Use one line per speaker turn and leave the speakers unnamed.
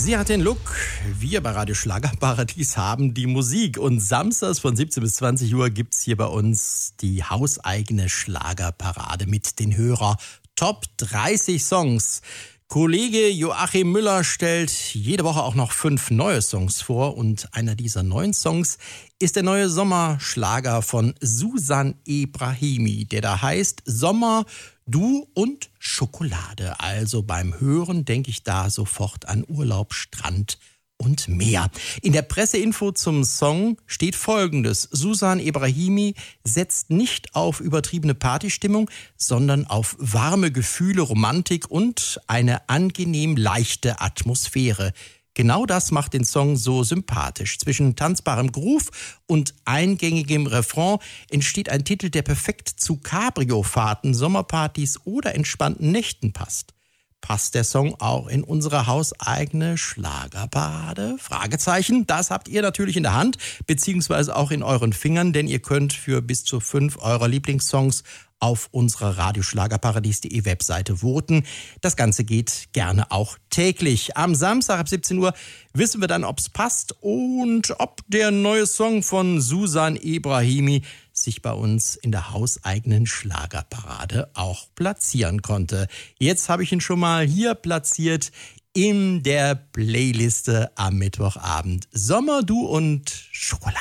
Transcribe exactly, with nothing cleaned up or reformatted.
Sie hat den Look. Wir bei Radio Schlagerparadies haben die Musik. Und samstags von siebzehn bis zwanzig Uhr gibt's hier bei uns die hauseigene Schlagerparade mit den Hörer Top dreißig Songs. Kollege Joachim Müller stellt jede Woche auch noch fünf neue Songs vor. Und einer dieser neuen Songs ist der neue Sommerschlager von Susan Ebrahimi, der da heißt Sommer, Du und Schokolade. Also beim Hören denke ich da sofort an Urlaub, Strand und Meer. In der Presseinfo zum Song steht Folgendes. Susan Ebrahimi setzt nicht auf übertriebene Partystimmung, sondern auf warme Gefühle, Romantik und eine angenehm leichte Atmosphäre. Genau das macht den Song so sympathisch. Zwischen tanzbarem Groove und eingängigem Refrain entsteht ein Titel, der perfekt zu Cabrio-Fahrten, Sommerpartys oder entspannten Nächten passt. Passt der Song auch in unsere hauseigene Schlagerparade? Fragezeichen. Das habt ihr natürlich in der Hand, beziehungsweise auch in euren Fingern, denn ihr könnt für bis zu fünf eurer Lieblingssongs auf unserer radioschlagerparadies punkt de Webseite voten. Das Ganze geht gerne auch täglich. Am Samstag ab siebzehn Uhr wissen wir dann, ob es passt und ob der neue Song von Susan Ebrahimi sich bei uns in der hauseigenen Schlagerparade auch platzieren konnte. Jetzt habe ich ihn schon mal hier platziert in der Playliste am Mittwochabend. Sommer, Du und Schokolade.